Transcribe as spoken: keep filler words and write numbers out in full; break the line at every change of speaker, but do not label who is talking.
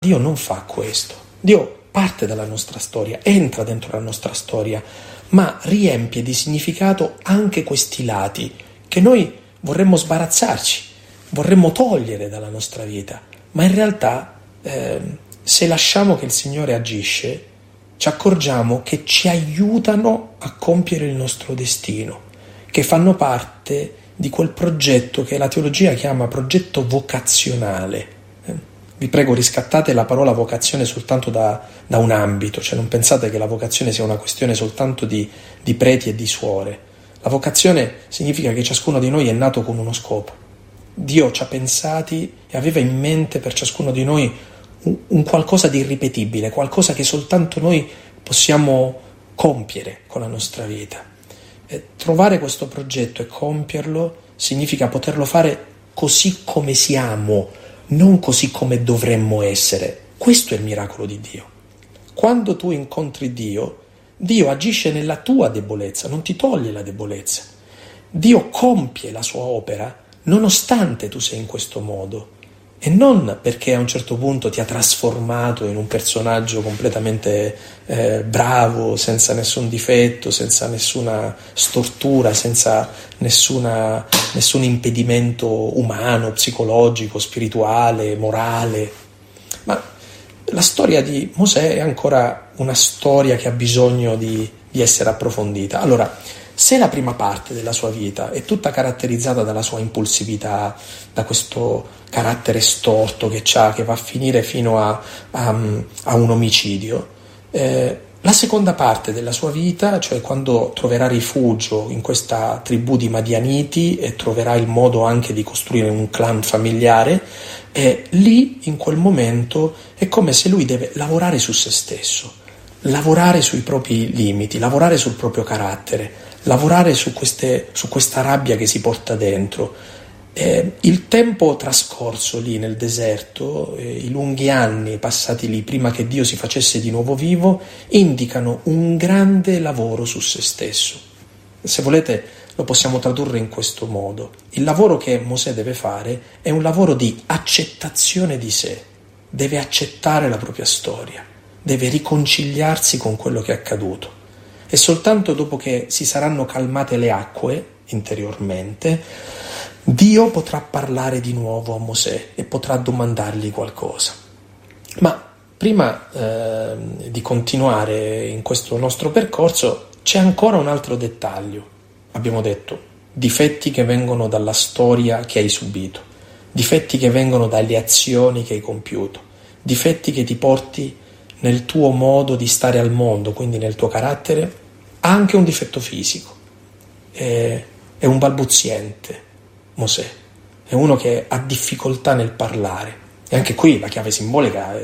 Dio non fa questo. Dio parte dalla nostra storia, entra dentro la nostra storia, ma riempie di significato anche questi lati che noi vorremmo sbarazzarci, vorremmo togliere dalla nostra vita, ma in realtà eh, se lasciamo che il Signore agisce, ci accorgiamo che ci aiutano a compiere il nostro destino, che fanno parte di quel progetto che la teologia chiama progetto vocazionale. Vi prego, riscattate la parola vocazione soltanto da, da un ambito, cioè non pensate che la vocazione sia una questione soltanto di, di preti e di suore. La vocazione significa che ciascuno di noi è nato con uno scopo. Dio ci ha pensati e aveva in mente per ciascuno di noi un, un qualcosa di irripetibile, qualcosa che soltanto noi possiamo compiere con la nostra vita. E trovare questo progetto e compierlo significa poterlo fare così come siamo, non così come dovremmo essere. Questo è il miracolo di Dio. Quando tu incontri Dio, Dio agisce nella tua debolezza, non ti toglie la debolezza. Dio compie la sua opera nonostante tu sei in questo modo, e non perché a un certo punto ti ha trasformato in un personaggio completamente eh, bravo, senza nessun difetto, senza nessuna stortura, senza nessuna, nessun impedimento umano, psicologico, spirituale, morale. Ma la storia di Mosè è ancora una storia che ha bisogno di, di essere approfondita. Allora, se la prima parte della sua vita è tutta caratterizzata dalla sua impulsività, da questo carattere storto che c'ha, che va a finire fino a, a, a un omicidio, eh, la seconda parte della sua vita, cioè quando troverà rifugio in questa tribù di Madianiti e troverà il modo anche di costruire un clan familiare, eh, lì in quel momento è come se lui deve lavorare su se stesso, lavorare sui propri limiti, lavorare sul proprio carattere, lavorare su, queste, su questa rabbia che si porta dentro. Eh, il tempo trascorso lì nel deserto, eh, i lunghi anni passati lì prima che Dio si facesse di nuovo vivo, indicano un grande lavoro su se stesso. Se volete lo possiamo tradurre in questo modo. Il lavoro che Mosè deve fare è un lavoro di accettazione di sé, deve accettare la propria storia, deve riconciliarsi con quello che è accaduto. E soltanto dopo che si saranno calmate le acque interiormente, Dio potrà parlare di nuovo a Mosè e potrà domandargli qualcosa. Ma prima eh, di continuare in questo nostro percorso c'è ancora un altro dettaglio. Abbiamo detto difetti che vengono dalla storia che hai subito, difetti che vengono dalle azioni che hai compiuto, difetti che ti porti nel tuo modo di stare al mondo, quindi nel tuo carattere. Ha anche un difetto fisico, è, è un balbuziente Mosè, è uno che ha difficoltà nel parlare, e anche qui la chiave simbolica è